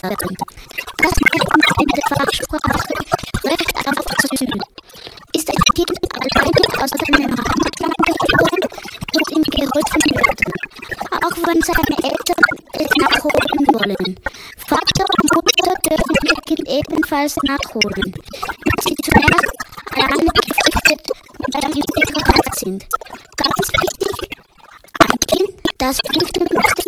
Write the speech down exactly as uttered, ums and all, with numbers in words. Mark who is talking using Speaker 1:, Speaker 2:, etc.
Speaker 1: werden. Das nennt man in der Fachsprache Recht auf Asyl. Ist ein Kind alleine aus seinem Heimatland geboren, wird ihm geholfen werden, auch wenn seine Eltern es nachholen wollen. Vater und Mutter dürfen ihr Kind ebenfalls nachholen, wenn sie zuerst alleine geflüchtet und dann integriert sind. Ganz wichtig, ein Kind, das flüchten möchte,